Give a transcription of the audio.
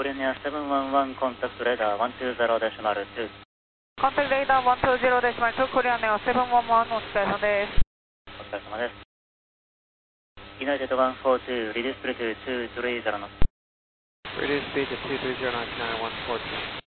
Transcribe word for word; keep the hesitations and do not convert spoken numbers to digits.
コリアネアセブンワンワンコンタクトレーダーワンツーゼロデシマルツー。 コンタクトレーダーワンツーゼロデシマルツー、コリアネアセブンワンワンお疲れ様です。 お疲れ様です。ユナイテッドワンフォーツー、リデュースプリトゥツースリーゼロの。 Reduce speed to two three zero knots, nine one four two.